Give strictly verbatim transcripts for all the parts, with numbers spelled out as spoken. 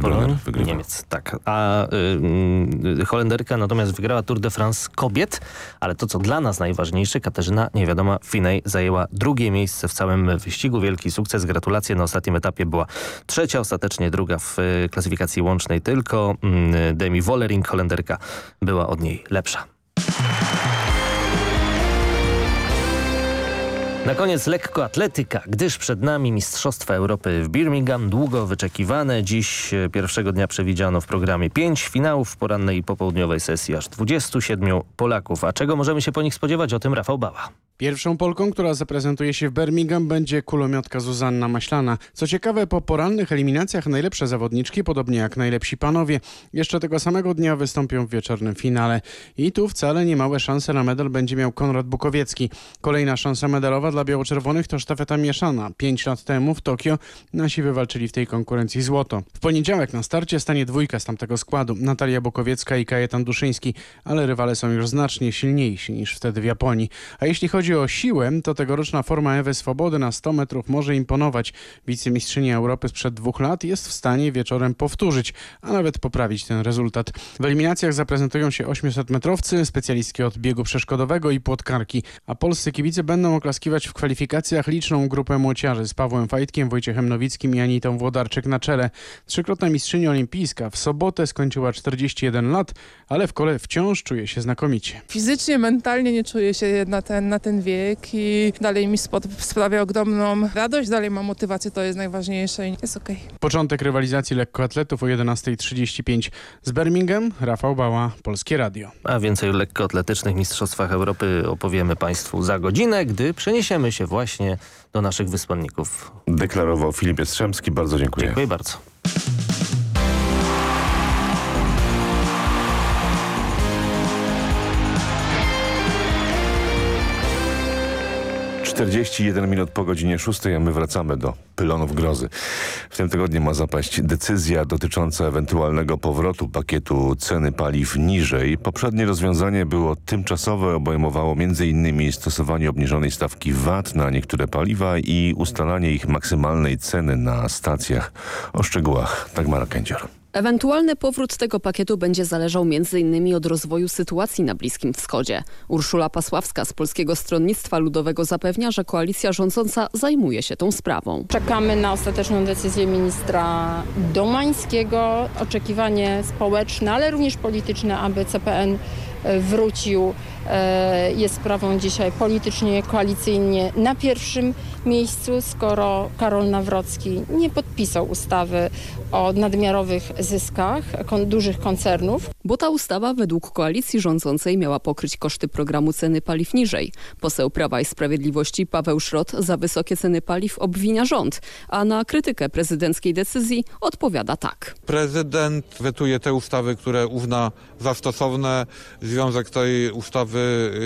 Polonii wygrywa. Niemiec. Tak. A y, y, Holenderka natomiast wygrała Tour de France kobiet, ale to co dla nas najważniejsze, Katarzyna Niewiadoma Finej zajęła drugie miejsce w całym wyścigu. Wielki sukces, gratulacje. Na ostatnim etapie była trzecia, ostatecznie druga w y, klasyfikacji łącznej. Tylko y, Demi Vollering, Holenderka, była od niej lepsza. Na koniec lekkoatletyka, gdyż przed nami Mistrzostwa Europy w Birmingham, długo wyczekiwane. Dziś pierwszego dnia przewidziano w programie pięć finałów, w porannej i popołudniowej sesji aż dwudziestu siedmiu Polaków. A czego możemy się po nich spodziewać? O tym Rafał Bała. Pierwszą Polką, która zaprezentuje się w Birmingham, będzie kulomiotka Zuzanna Maślana. Co ciekawe, po porannych eliminacjach najlepsze zawodniczki, podobnie jak najlepsi panowie, jeszcze tego samego dnia wystąpią w wieczornym finale. I tu wcale nie małe szanse na medal będzie miał Konrad Bukowiecki. Kolejna szansa medalowa dla biało-czerwonych to sztafeta mieszana. Pięć lat temu w Tokio nasi wywalczyli w tej konkurencji złoto. W poniedziałek na starcie stanie dwójka z tamtego składu. Natalia Bukowiecka i Kajetan Duszyński, ale rywale są już znacznie silniejsi niż wtedy w Japonii. A jeśli chodzi o siłę, to tegoroczna forma Ewy Swobody na sto metrów może imponować. Wicemistrzyni Europy sprzed dwóch lat jest w stanie wieczorem powtórzyć, a nawet poprawić ten rezultat. W eliminacjach zaprezentują się ośmiosetmetrowcy, specjalistki od biegu przeszkodowego i płotkarki, a polscy kibice będą oklaskiwać w kwalifikacjach liczną grupę młociarzy z Pawłem Fajtkiem, Wojciechem Nowickim i Anitą Włodarczyk na czele. Trzykrotna mistrzyni olimpijska w sobotę skończyła czterdzieści jeden lat, ale w kole wciąż czuje się znakomicie. Fizycznie, mentalnie nie czuję się na ten, na ten wiek i dalej mi sprawia ogromną radość, dalej mam motywację, to jest najważniejsze i jest okej. Okay. Początek rywalizacji lekkoatletów o jedenasta trzydzieści pięć. Z Birmingham, Rafał Bała, Polskie Radio. A więcej o lekkoatletycznych mistrzostwach Europy opowiemy Państwu za godzinę, gdy przeniesiemy się właśnie do naszych wysłanników. Deklarował Filip Jastrzębski. Bardzo dziękuję. Dziękuję bardzo. czterdzieści jeden minut po godzinie szóstej, a my wracamy do pylonów grozy. W tym tygodniu ma zapaść decyzja dotycząca ewentualnego powrotu pakietu ceny paliw niżej. Poprzednie rozwiązanie było tymczasowe, obejmowało m.in. stosowanie obniżonej stawki V A T na niektóre paliwa i ustalanie ich maksymalnej ceny na stacjach. O szczegółach Dagmara Kędzior. Ewentualny powrót tego pakietu będzie zależał między innymi od rozwoju sytuacji na Bliskim Wschodzie. Urszula Pasławska z Polskiego Stronnictwa Ludowego zapewnia, że koalicja rządząca zajmuje się tą sprawą. Czekamy na ostateczną decyzję ministra Domańskiego. Oczekiwanie społeczne, ale również polityczne, aby C P N wrócił, jest sprawą dzisiaj politycznie, koalicyjnie na pierwszym miejscu, skoro Karol Nawrocki nie podpisał ustawy o nadmiarowych zyskach kon- dużych koncernów. Bo ta ustawa według koalicji rządzącej miała pokryć koszty programu ceny paliw niżej. Poseł Prawa i Sprawiedliwości Paweł Szrot za wysokie ceny paliw obwinia rząd, a na krytykę prezydenckiej decyzji odpowiada tak. Prezydent wetuje te ustawy, które uzna za stosowne. Związek tej ustawy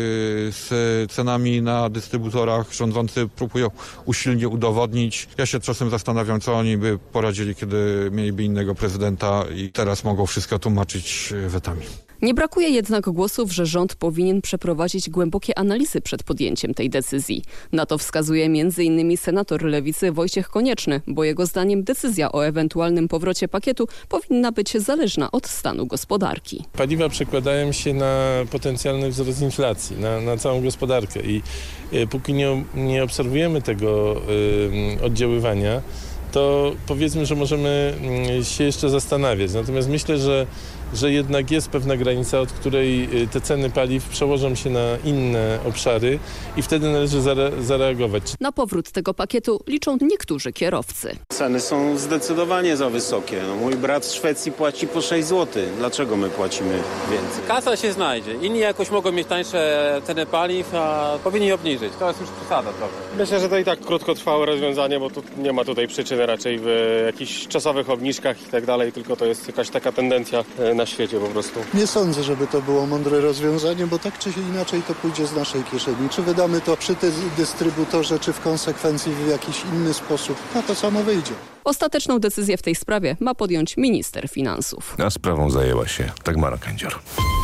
z cenami na dystrybutorach rządzący próbują usilnie udowodnić. Ja się czasem zastanawiam, co oni by poradzili, kiedy mieliby innego prezydenta i teraz mogą wszystko tłumaczyć wetami. Nie brakuje jednak głosów, że rząd powinien przeprowadzić głębokie analizy przed podjęciem tej decyzji. Na to wskazuje m.in. senator Lewicy Wojciech Konieczny, bo jego zdaniem decyzja o ewentualnym powrocie pakietu powinna być zależna od stanu gospodarki. Paliwa przekładają się na potencjalny wzrost inflacji, na, na całą gospodarkę i y, póki nie, nie obserwujemy tego y, oddziaływania, to powiedzmy, że możemy się jeszcze zastanawiać. Natomiast myślę, że, że jednak jest pewna granica, od której te ceny paliw przełożą się na inne obszary i wtedy należy zare- zareagować. Na powrót tego pakietu liczą niektórzy kierowcy. Ceny są zdecydowanie za wysokie. No, mój brat w Szwecji płaci po sześć złotych. Dlaczego my płacimy więcej? Kasa się znajdzie. Inni jakoś mogą mieć tańsze ceny paliw, a powinni obniżyć. To jest już przesada trochę. Myślę, że to i tak krótkotrwałe rozwiązanie, bo tu nie ma tutaj przyczyny raczej w jakichś czasowych obniżkach i tak dalej, tylko to jest jakaś taka tendencja na świecie po prostu. Nie sądzę, żeby to było mądre rozwiązanie, bo tak czy inaczej to pójdzie z naszej kieszeni. Czy wydamy to przy tym dystrybutorze, czy w konsekwencji w jakiś inny sposób, no to samo wyjdzie. Ostateczną decyzję w tej sprawie ma podjąć minister finansów. A sprawą zajęła się Dagmara Kędzior.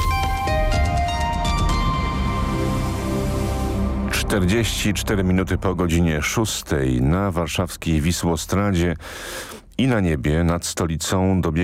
czterdzieści cztery minuty po godzinie szóstej na warszawskiej Wisłostradzie i na niebie nad stolicą dobiega